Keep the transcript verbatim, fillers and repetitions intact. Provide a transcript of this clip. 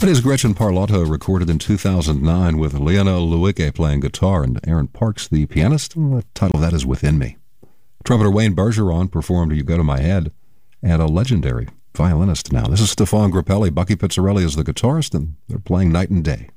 That is Gretchen Parlato, recorded in two thousand nine with Lionel Luike playing guitar and Aaron Parks, the pianist. The title of that is Within Me. Trumpeter Wayne Bergeron performed You Go to My Head, and a legendary violinist now. This is Stefan Grappelli. Bucky Pizzarelli is the guitarist, and they're playing Night and Day.